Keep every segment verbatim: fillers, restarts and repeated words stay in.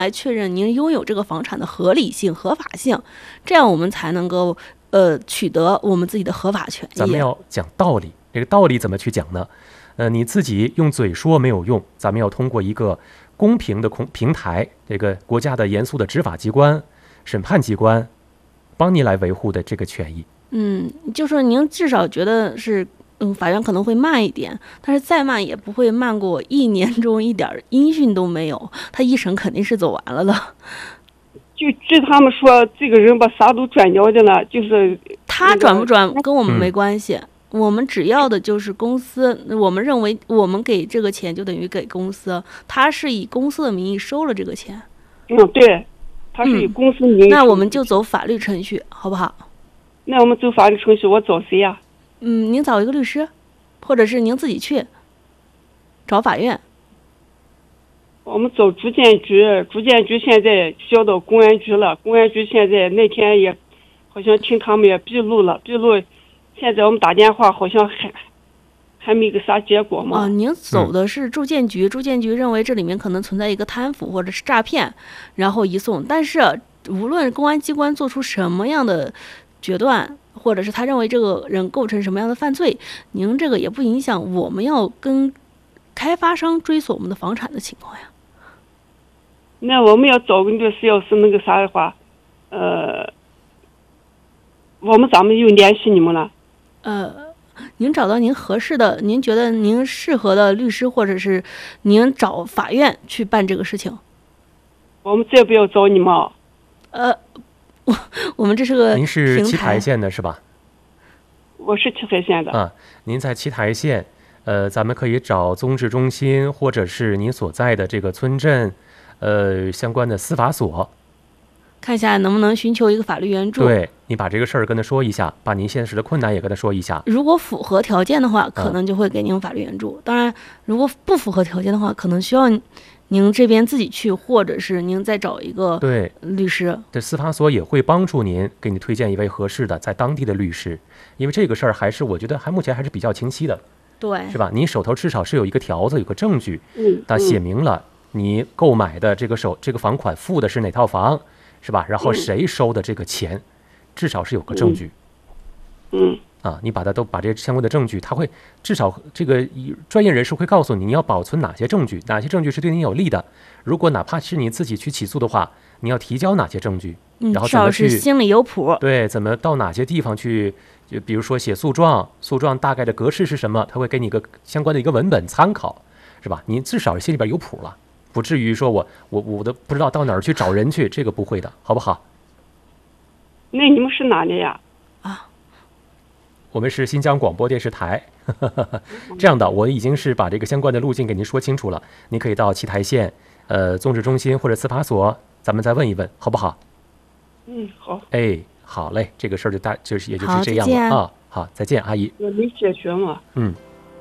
来确认您拥有这个房产的合理性、合法性，这样我们才能够呃取得我们自己的合法权益。 咱们要讲道理，这个道理怎么去讲呢？呃，你自己用嘴说没有用，咱们要通过一个公平的平台，这个国家的严肃的执法机关、审判机关，帮你来维护的这个权益。 嗯，就是您至少觉得是，嗯，法院可能会慢一点，但是再慢也不会慢过一年中一点音讯都没有，他一审肯定是走完了的。 就据他们说，这个人把啥都转交的了，就是他转不转跟我们没关系。嗯，我们只要的就是公司，我们认为我们给这个钱就等于给公司，他是以公司的名义收了这个钱。 嗯，对，他是以公司名义， 嗯。那我们就走法律程序，好不好？ 那我们走法律程序，我找谁呀？ 嗯，您找一个律师，或者是您自己去找法院。 我们走住建局，住建局现在交到公安局了，公安局现在那天也好像听他们也闭路了，闭路。现在我们打电话好像还还没个啥结果嘛。 啊，您走的是住建局，嗯，住建局认为这里面可能存在一个贪腐或者是诈骗，然后移送。但是无论公安机关做出什么样的决断，或者是他认为这个人构成什么样的犯罪，您这个也不影响我们要跟开发商追索我们的房产的情况呀。 那我们要找个律师，要是那个啥的话，呃，我们咋么又联系你们了？ 呃，您找到您合适的，您觉得您适合的律师，或者是您找法院去办这个事情。 我们再不要找你们。 呃，我我们这是个您是七台县的是吧？ 我是七台县的。 啊，您在七台县，呃，咱们可以找综治中心，或者是您所在的这个村镇，呃，相关的司法所。 看一下能不能寻求一个法律援助。 对，你把这个事儿跟他说一下，把您现实的困难也跟他说一下。 如果符合条件的话，可能就会给您法律援助。嗯，当然，如果不符合条件的话，可能需要您这边自己去，或者是您再找一个对律师。 这司法所也会帮助您，给你推荐一位合适的在当地的律师，因为这个事儿还是我觉得还目前还是比较清晰的。 对， 是吧？您手头至少是有一个条子，有个证据， 嗯， 它写明了你购买的这个手这个房款付的是哪套房。是吧？然后谁收的这个钱，嗯，至少是有个证据。 嗯， 啊，你把它都把这相关的证据，他会至少这个专业人士会告诉你，你要保存哪些证据，哪些证据是对你有利的。如果哪怕是你自己去起诉的话，你要提交哪些证据， 嗯， 然后怎么去至少是心里有谱。 对，怎么到哪些地方去？就比如说写诉状，诉状大概的格式是什么？他会给你一个相关的一个文本参考，是吧？你至少心里边有谱了。不至于说我我我都不知道到哪儿去找人去，这个不会的，好不好？ 那你们是哪里呀？ 啊， 我们是新疆广播电视台。这样的，我已经是把这个相关的路径给您说清楚了，您可以到七台县呃综治中心或者司法所，咱们再问一问，好不好？ 嗯，好。 哎，好嘞，这个事儿就大就是也就是这样了啊。好，再见，阿姨。 我没解决嘛。 嗯。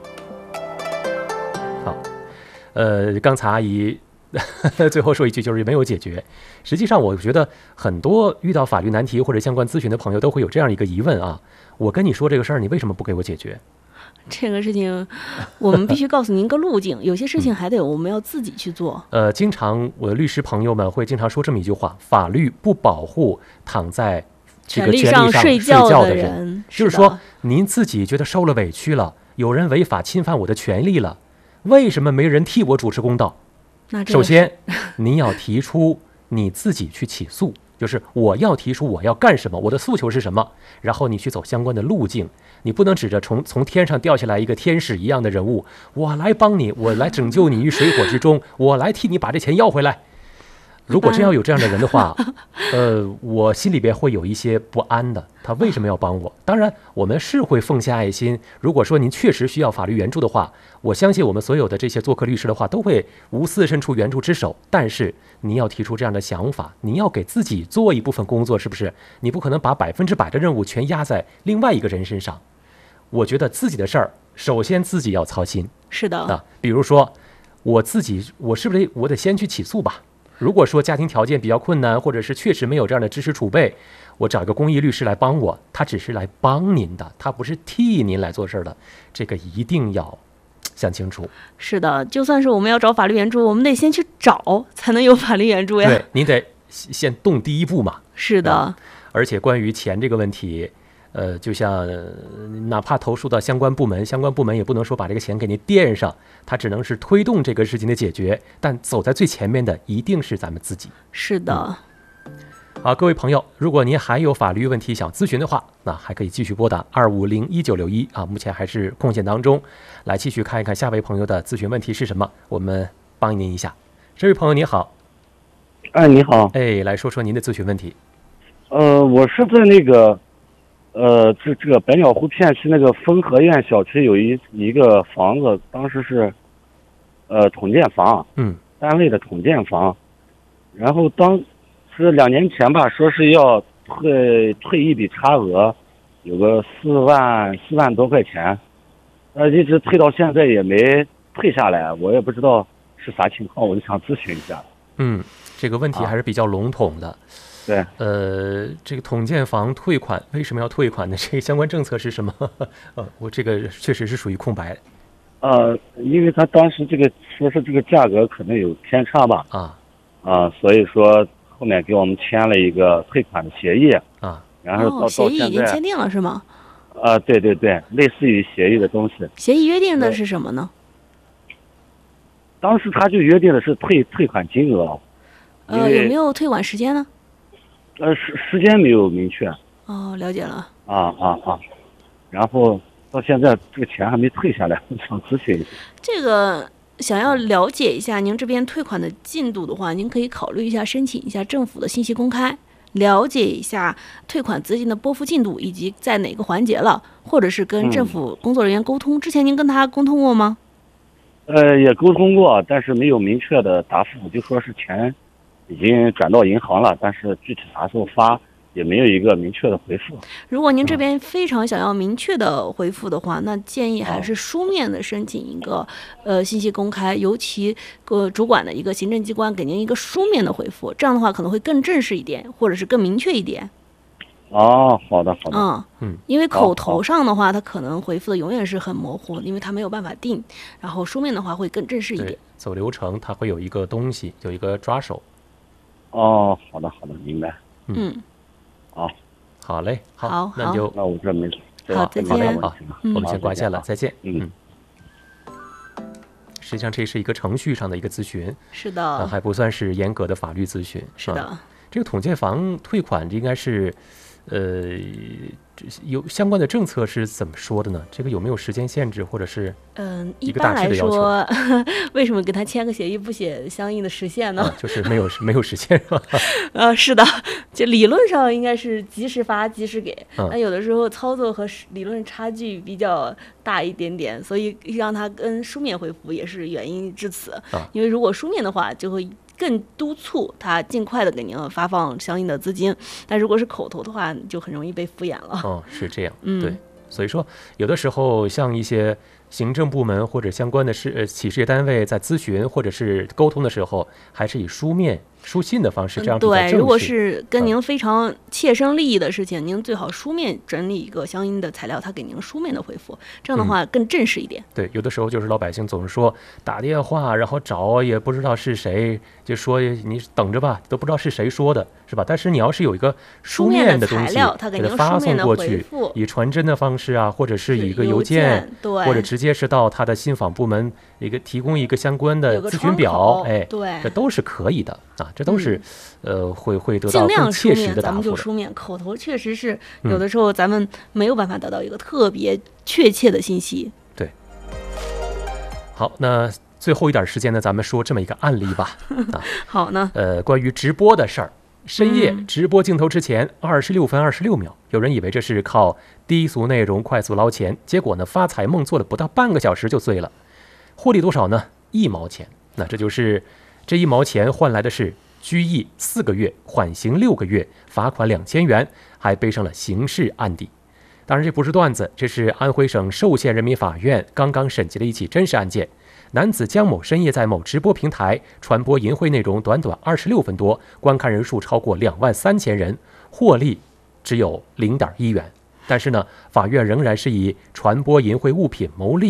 好。呃，刚才阿姨最后说一句，就是没有解决。实际上，我觉得很多遇到法律难题或者相关咨询的朋友都会有这样一个疑问啊：我跟你说这个事儿，你为什么不给我解决？ 这个事情，我们必须告诉您一个路径。有些事情还得我们要自己去做。 呃，经常我的律师朋友们会经常说这么一句话：法律不保护躺在这个权利上睡觉的人。就是说，您自己觉得受了委屈了，有人违法侵犯我的权利了。为什么没人替我主持公道？首先，您要提出你自己去起诉，就是我要提出我要干什么，我的诉求是什么，然后你去走相关的路径。你不能指着从从天上掉下来一个天使一样的人物，我来帮你，我来拯救你于水火之中，我来替你把这钱要回来。如果真要有这样的人的话，呃，我心里边会有一些不安的。他为什么要帮我？当然，我们是会奉献爱心。如果说您确实需要法律援助的话，我相信我们所有的这些做客律师的话，都会无私伸出援助之手。但是，您要提出这样的想法，您要给自己做一部分工作，是不是？你不可能把百分之百的任务全压在另外一个人身上。我觉得自己的事儿，首先自己要操心。 是的啊，比如说我自己，我是不是我得先去起诉吧？如果说家庭条件比较困难，或者是确实没有这样的知识储备，我找一个公益律师来帮我，他只是来帮您的，他不是替您来做事的，这个一定要想清楚。 是的，就算是我们要找法律援助，我们得先去找，才能有法律援助呀。 对，你得先动第一步嘛。 是的。 而且关于钱这个问题，呃，就像、呃、哪怕投诉到相关部门，相关部门也不能说把这个钱给您垫上，它只能是推动这个事情的解决。但走在最前面的一定是咱们自己。 是的。 嗯、好，各位朋友，如果您还有法律问题想咨询的话，那还可以继续拨打二五零一九六一啊，目前还是空闲当中，来继续看一看下位朋友的咨询问题是什么，我们帮您一下。这位朋友你好。 哎，你好。 哎，来说说您的咨询问题。 呃，我是在那个，呃，这这个百鸟湖片区那个丰和苑小区有一一个房子，当时是，呃，统建房， 嗯， 单位的统建房，然后当是两年前吧，说是要退退一笔差额，有个四万四万多块钱，呃，一直退到现在也没退下来，我也不知道是啥情况，我就想咨询一下。 嗯，这个问题还是比较笼统的。啊对， 呃，这个统建房退款为什么要退款呢？这个相关政策是什么？呃，我这个确实是属于空白。 呃，因为他当时这个说是这个价格可能有偏差吧， 啊啊，所以说后面给我们签了一个退款的协议啊， 然后到、 哦、协议已经签订了是吗？ 啊，对对对，类似于协议的东西。 协议约定的是什么呢？ 当时他就约定的是退退款金额， 呃，有没有退款时间呢？ 呃，时时间没有明确。 哦，了解了。 啊啊啊！然后到现在这个钱还没退下来，我想咨询一下。 这个想要了解一下您这边退款的进度的话，您可以考虑一下申请一下政府的信息公开，了解一下退款资金的拨付进度以及在哪个环节了，或者是跟政府工作人员沟通。嗯、之前您跟他沟通过吗？ 呃，也沟通过，但是没有明确的答复，就说是钱已经转到银行了，但是具体啥时候发也没有一个明确的回复。 如果您这边非常想要明确的回复的话，嗯、那建议还是书面的申请一个、嗯、呃信息公开，尤其呃主管的一个行政机关给您一个书面的回复，这样的话可能会更正式一点，或者是更明确一点。 哦，好的好的。 嗯嗯，因为口头上的话，他可能回复的永远是很模糊，因为他没有办法定。然后书面的话会更正式一点。 走流程，它会有一个东西，有一个抓手。 哦，好的好的，明白。 嗯， 好， 好嘞，好， 好那就那我这没事。 好，再见。 好，我们先挂线了，再见。 嗯。 实际上这是一个程序上的一个咨询， 是的， 呃、还不算是严格的法律咨询。 是的， 啊、这个统建房退款应该是。呃，有相关的政策是怎么说的呢？这个有没有时间限制，或者是嗯，一般来说，为什么跟他签个协议不写相应的时限呢？ 啊、就是没有没有时限是吧？ 呃，是的，就理论上应该是及时发及时给， 嗯、 但有的时候操作和理论差距比较大一点点，所以让他跟书面回复也是原因至此。 啊、 因为如果书面的话，就会更督促他尽快的给您发放相应的资金，但如果是口头的话，就很容易被敷衍了。 哦，是这样， 嗯， 对，所以说有的时候像一些行政部门或者相关的事呃企事业单位在咨询或者是沟通的时候，还是以书面书信的方式，这样比较正式。 对，如果是跟您非常切身利益的事情，嗯、您最好书面整理一个相应的材料，他给您书面的回复，这样的话更正式一点。 嗯、对，有的时候就是老百姓总是说打电话，然后找也不知道是谁，就说你等着吧，都不知道是谁说的，是吧？但是你要是有一个书面的东西， 给它发送过去，以传真的方式啊，或者是以一个邮件， 对， 或者直接是到他的信访部门一个提供一个相关的咨询表，哎， 对， 这都是可以的啊，这都是、嗯、呃会会得到更切实的答复的。 咱们就书面，口头确实是有的时候咱们没有办法得到一个特别确切的信息。 嗯、对。好，那最后一点时间呢，咱们说这么一个案例吧。啊， 好呢。 呃，关于直播的事儿。深夜直播镜头之前二十六分二十六秒，有人以为这是靠低俗内容快速捞钱，结果呢发财梦做了不到半个小时就醉了，获利多少呢？一毛钱。那这就是这一毛钱换来的是拘役四个月，缓刑六个月，罚款两千元，还背上了刑事案底。当然这不是段子，这是安徽省寿县人民法院刚刚审计的一起真实案件。男子江某深夜在某直播平台传播淫秽内容，短短二十六分多，观看人数超过两万三千人，获利只有零点一元。但是呢，法院仍然是以传播淫秽物品牟利罪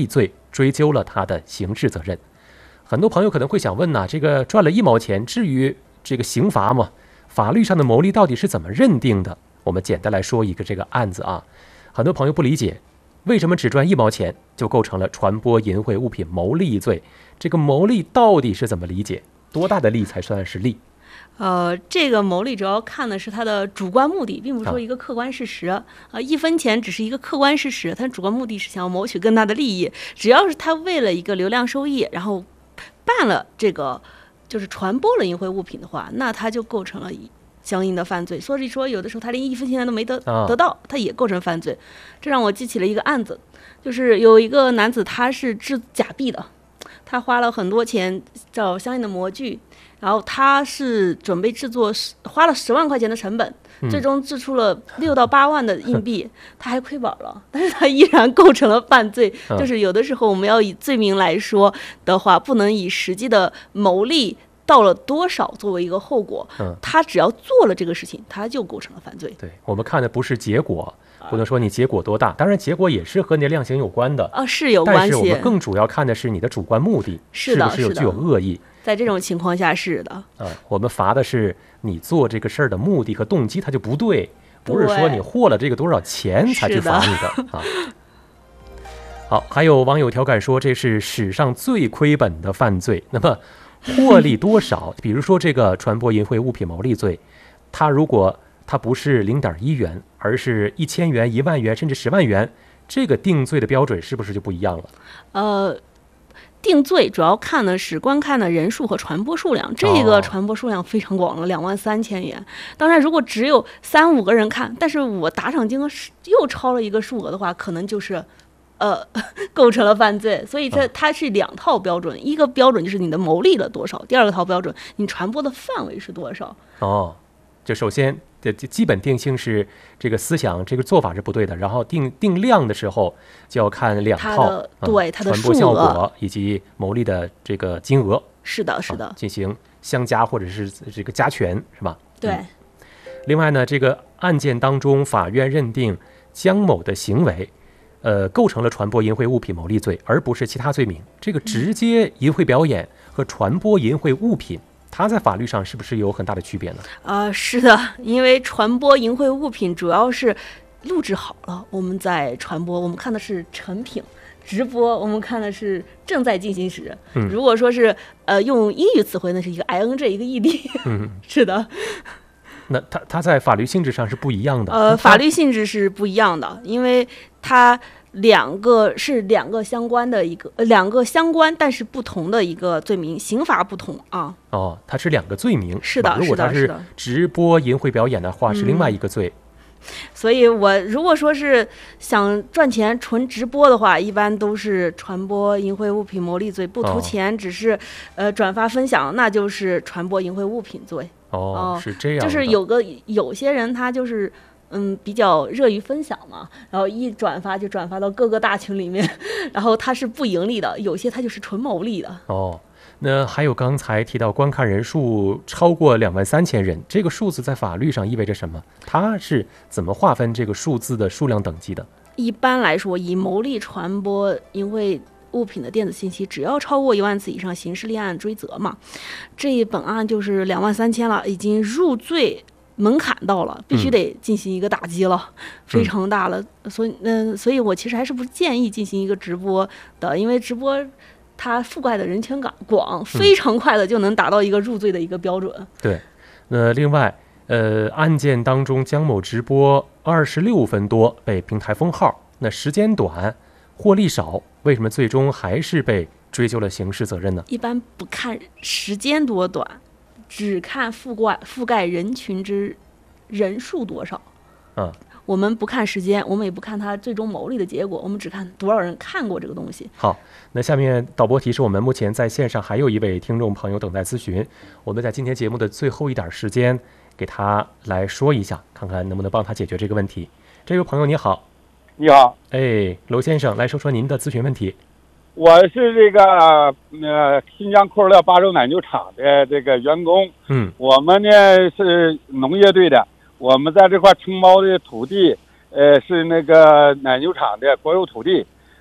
追究了他的刑事责任。很多朋友可能会想问呢、啊，这个赚了一毛钱，至于这个刑罚吗？法律上的牟利到底是怎么认定的？我们简单来说一个这个案子啊，很多朋友不理解，为什么只赚一毛钱就构成了传播淫秽物品牟利罪？这个牟利到底是怎么理解？多大的利才算是利？ 呃，这个牟利主要看的是它的主观目的，并不是说一个客观事实啊、呃。一分钱只是一个客观事实，它主观目的是想要谋取更大的利益。只要是他为了一个流量收益，然后办了这个就是传播了淫秽物品的话，那他就构成了相应的犯罪。所以说有的时候他连一分钱都没得得到，他也构成犯罪。这让我记起了一个案子，就是有一个男子他是制假币的，他花了很多钱找相应的模具，然后他是准备制作花了十万块钱的成本，最终制出了六到八万的硬币，他还亏本了，但是他依然构成了犯罪。就是有的时候我们要以罪名来说的话，不能以实际的牟利到了多少作为一个后果，他只要做了这个事情，他就构成了犯罪。 对，我们看的不是结果，不能说你结果多大，当然结果也是和你的量刑有关的啊，是有关系。 但是我们更主要看的是你的主观目的是的， 是不是有具有恶意。 在这种情况下是的啊，我们罚的是你做这个事儿的目的和动机，它就不对，不是说你获了这个多少钱才去罚你的, 的啊。好，还有网友调侃说这是史上最亏本的犯罪。那么获利多少？比如说这个传播淫秽物品牟利罪，它如果它不是零点一元，而是一千元、一万元甚至十万元，这个定罪的标准是不是就不一样了？ 呃。定罪主要看的是观看的人数和传播数量，这个传播数量非常广了，两万三千元。当然，如果只有三五个人看，但是我打赏金额又超了一个数额的话，可能就是呃构成了犯罪。所以它它是两套标准，一个标准就是你的牟利了多少，第二个套标准你传播的范围是多少。 哦，就首先的基本定性是这个思想这个做法是不对的，然后定定量的时候就要看两套， 它的对它的传播效果以及牟利的这个金额， 是的是的、啊、 进行相加或者是这个加权，是吧？ 对、 嗯。另外呢，这个案件当中法院认定姜某的行为呃构成了传播淫秽物品牟利罪，而不是其他罪名。这个直接淫秽表演和传播淫秽物品，它在法律上是不是有很大的区别呢？ 啊、呃，是的，因为传播淫秽物品主要是录制好了，我们在传播，我们看的是成品；直播，我们看的是正在进行时。 嗯、 如果说是呃用英语词汇，那是一个 ing 一个 ed。 嗯， 是的。 那它它在法律性质上是不一样的。 呃，法律性质是不一样的，因为它两个是两个相关的一个呃两个相关但是不同的一个罪名，刑罚不同啊。 哦，它是两个罪名。 是的， 如果它是直播淫秽表演的话，是另外一个罪。 嗯、所以我如果说是想赚钱纯直播的话，一般都是传播淫秽物品牟利罪，不图钱，只是、哦、呃转发分享，那就是传播淫秽物品罪。 哦，是这样的。 就是有个有些人他就是嗯比较热于分享嘛，然后一转发就转发到各个大群里面，然后他是不盈利的，有些他就是纯牟利的。 哦，那还有刚才提到观看人数超过两万三千人，这个数字在法律上意味着什么？它是怎么划分这个数字的数量等级的？ 一般来说，以牟利传播淫秽物品的电子信息，只要超过一万次以上，刑事立案追责嘛。这一本案就是两万三千了，已经入罪门槛到了，必须得进行一个打击了，嗯、非常大了。所以，嗯、呃，所以我其实还是不建议进行一个直播的，因为直播它覆盖的人群广，非常快的就能达到一个入罪的一个标准。 嗯、对，那另外，呃，案件当中姜某直播二十六分多被平台封号，那时间短，获利少，为什么最终还是被追究了刑事责任呢？ 一般不看时间多短，只看覆盖覆盖人群之人数多少。 嗯， 我们不看时间，我们也不看它最终牟利的结果，我们只看多少人看过这个东西。 好，那下面导播提示我们，目前在线上还有一位听众朋友等待咨询，我们在今天节目的最后一点时间给他来说一下，看看能不能帮他解决这个问题。这位朋友你好。 你好， 哎，娄先生，来说说您的咨询问题。 我是这个呃新疆库尔勒巴州奶牛场的这个员工， 嗯， 我们呢是农业队的，我们在这块承包的土地，呃是那个奶牛场的国有土地，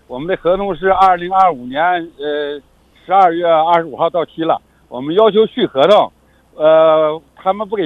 我们的合同是二零二五年呃十二月二十五号到期了，我们要求续合同，呃，他们不给